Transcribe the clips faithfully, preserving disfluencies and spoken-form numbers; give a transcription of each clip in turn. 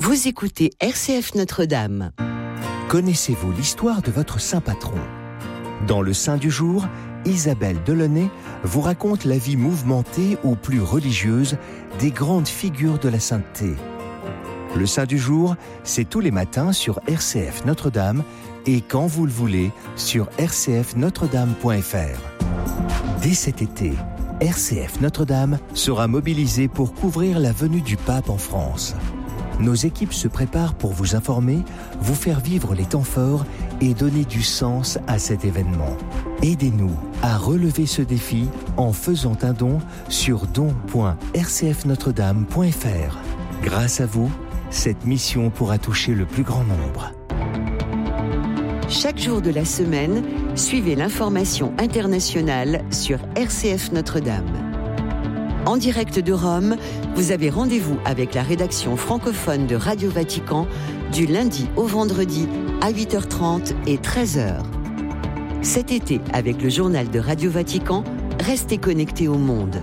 Vous écoutez R C F Notre-Dame. Connaissez-vous l'histoire de votre saint patron ? Dans le Saint du jour, Isabelle Delaunay vous raconte la vie mouvementée ou plus religieuse des grandes figures de la sainteté. Le Saint du jour, c'est tous les matins sur R C F Notre-Dame et quand vous le voulez sur r c f notre dame point f r. Dès cet été, R C F Notre-Dame sera mobilisée pour couvrir la venue du pape en France. Nos équipes se préparent pour vous informer, vous faire vivre les temps forts et donner du sens à cet événement. Aidez-nous à relever ce défi en faisant un don sur don point r c f notre dame point f r. Grâce à vous, cette mission pourra toucher le plus grand nombre. Chaque jour de la semaine, suivez l'information internationale sur R C F Notre-Dame. En direct de Rome, vous avez rendez-vous avec la rédaction francophone de Radio Vatican du lundi au vendredi à huit heures trente et treize heures. Cet été, avec le journal de Radio Vatican, restez connectés au monde.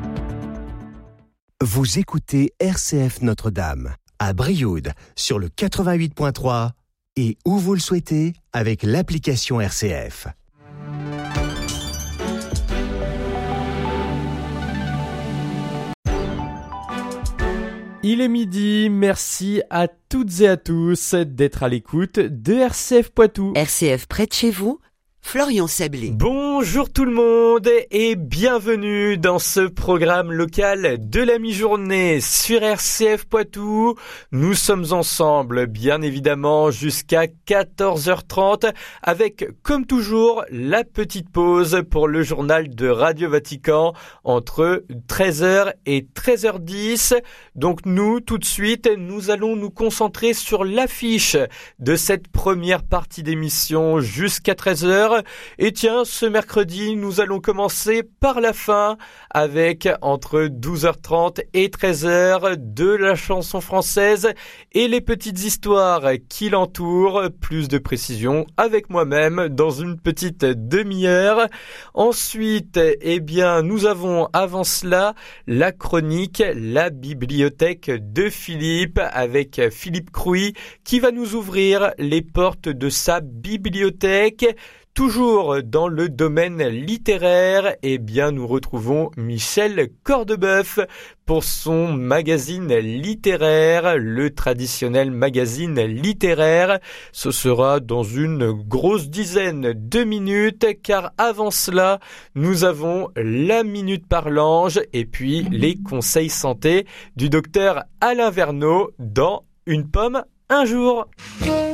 Vous écoutez R C F Notre-Dame à Brioude sur le quatre-vingt-huit point trois et où vous le souhaitez avec l'application R C F. Il est midi, merci à toutes et à tous d'être à l'écoute de R C F Poitou. R C F près de chez vous, Florian Sablé. Bonjour tout le monde et bienvenue dans ce programme local de la mi-journée sur R C F Poitou. Nous sommes ensemble bien évidemment jusqu'à quatorze heures trente avec comme toujours la petite pause pour le journal de Radio Vatican entre treize heures et treize heures dix. Donc nous tout de suite nous allons nous concentrer sur l'affiche de cette première partie d'émission jusqu'à treize heures. Et tiens, ce mercredi, nous allons commencer par la fin avec entre douze heures trente et treize heures de la chanson française et les petites histoires qui l'entourent. Plus de précision avec moi-même dans une petite demi-heure. Ensuite, eh bien, nous avons avant cela la chronique La bibliothèque de Philippe avec Philippe Crouy qui va nous ouvrir les portes de sa bibliothèque. Toujours dans le domaine littéraire, eh bien, nous retrouvons Michel Cordebeuf pour son magazine littéraire, le traditionnel magazine littéraire. Ce sera dans une grosse dizaine de minutes, car avant cela, nous avons la Minute par l'Ange et puis les conseils santé du docteur Alain Verneau dans Une pomme un jour.